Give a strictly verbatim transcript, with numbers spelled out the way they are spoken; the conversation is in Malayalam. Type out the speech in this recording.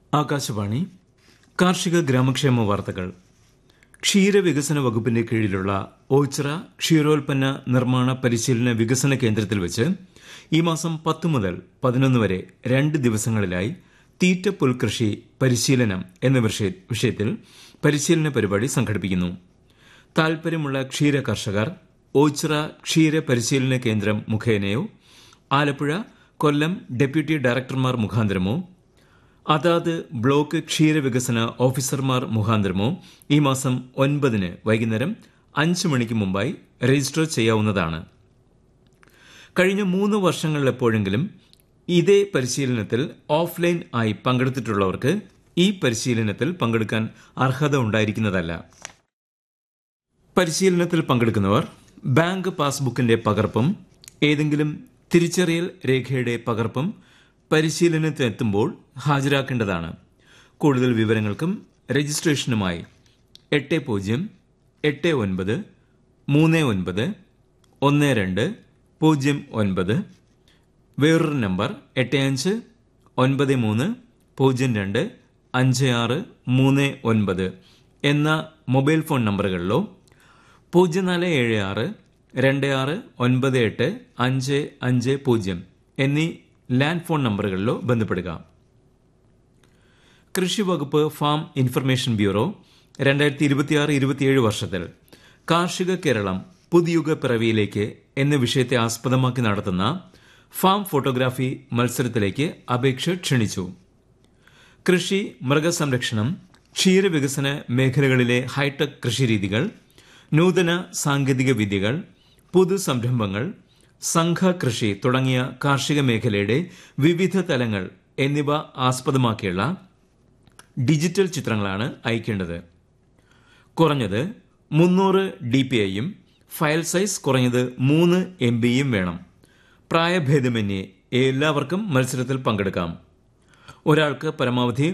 ആകാശവാണി കാർഷിക ഗ്രാമക്ഷേമ വാർത്തകൾ. ക്ഷീരവികസന വകുപ്പിന്റെ കീഴിലുള്ള ഓച്ചിറ ക്ഷീരോൽപ്പന്ന നിർമ്മാണ പരിശീലന വികസന കേന്ദ്രത്തിൽ വെച്ച് ഈ മാസം പത്ത് മുതൽ പതിനൊന്ന് വരെ രണ്ട് ദിവസങ്ങളിലായി തീറ്റ പുൽകൃഷി പരിശീലനം എന്ന വിഷയത്തിൽ പരിശീലന പരിപാടി സംഘടിപ്പിക്കുന്നു. താൽപര്യമുള്ള ക്ഷീര കർഷകർ ഓച്ചിറ ക്ഷീര പരിശീലന കേന്ദ്രം മുഖേനയോ ആലപ്പുഴ, കൊല്ലം ഡെപ്യൂട്ടി ഡയറക്ടർമാർ മുഖാന്തരമോ അതാത് ബ്ലോക്ക് ക്ഷീരവികസന ഓഫീസർമാർ മുഖാന്തരമോ ഈ മാസം ഒൻപതിന് വൈകുന്നേരം അഞ്ച് മണിക്ക് മുമ്പായി രജിസ്റ്റർ ചെയ്യാവുന്നതാണ്. കഴിഞ്ഞ മൂന്ന് വർഷങ്ങളിലെപ്പോഴെങ്കിലും ഇതേ പരിശീലനത്തിൽ ഓഫ്ലൈൻ ആയി പങ്കെടുത്തിട്ടുള്ളവർക്ക് ഈ പരിശീലനത്തിൽ പങ്കെടുക്കാൻ അർഹത ഉണ്ടായിരിക്കുന്നതല്ല. പരിശീലനത്തിൽ പങ്കെടുക്കുന്നവർ ബാങ്ക് പാസ്ബുക്കിന്റെ പകർപ്പും ഏതെങ്കിലും തിരിച്ചറിയൽ രേഖയുടെ പകർപ്പും പരിശീലനത്തിനെത്തുമ്പോൾ ഹാജരാക്കേണ്ടതാണ്. കൂടുതൽ വിവരങ്ങൾക്കും രജിസ്ട്രേഷനുമായി എട്ട് പൂജ്യം എട്ട് ഒൻപത് മൂന്ന് ഒൻപത് ഒന്ന് രണ്ട് പൂജ്യം ഒൻപത്, വേറൊരു നമ്പർ എട്ട് അഞ്ച് ഒൻപത് മൂന്ന് പൂജ്യം രണ്ട് അഞ്ച് ആറ് മൂന്ന് ഒൻപത് എന്ന മൊബൈൽ ഫോൺ നമ്പറുകളിലോ പൂജ്യം നാല് ഏഴ് ആറ് രണ്ട് ആറ് ഒൻപത് എട്ട് അഞ്ച് അഞ്ച് പൂജ്യം എന്നീ ലാൻഡ് ഫോൺ നമ്പറുകളിലോ ബന്ധപ്പെടുക. കൃഷി വകുപ്പ് ഫാം ഇൻഫർമേഷൻ ബ്യൂറോ രണ്ടായിരത്തി ഇരുപത്തിയാറ് ഇരുപത്തിയേഴ് വർഷത്തിൽ കാർഷിക കേരളം പുതുയുഗ പിറവിയിലേക്ക് എന്ന വിഷയത്തെ ആസ്പദമാക്കി നടത്തുന്ന ഫാം ഫോട്ടോഗ്രാഫി മത്സരത്തിലേക്ക് അപേക്ഷ ക്ഷണിച്ചു. കൃഷി, മൃഗസംരക്ഷണം, ക്ഷീരവികസന മേഖലകളിലെ ഹൈടെക് കൃഷിരീതികൾ, നൂതന സാങ്കേതിക വിദ്യകൾ, പുതുസംരംഭങ്ങൾ, സംഘകൃഷി തുടങ്ങിയ കാർഷിക മേഖലയുടെ വിവിധ തലങ്ങൾ എന്നിവ ആസ്പദമാക്കിയുള്ള ഡിജിറ്റൽ ചിത്രങ്ങളാണ് അയക്കേണ്ടത്. കുറഞ്ഞത് മുന്നൂറ് ഡി പി ഐയും ഫയൽ സൈസ് കുറഞ്ഞത് മൂന്ന് എം ബിയും വേണം. പ്രായഭേദമന്യേ എല്ലാവർക്കും മത്സരത്തിൽ പങ്കെടുക്കാം. ഒരാൾക്ക് പരമാവധി